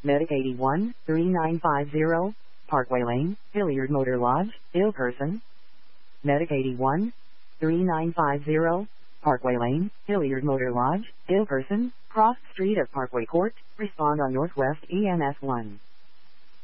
Medic 81, 3950, Parkway Lane, Hilliard Motor Lodge, ill person. Medic 81, 3950, Parkway Lane, Hilliard Motor Lodge, ill person, cross street of Parkway Court, respond on Northwest EMS 1.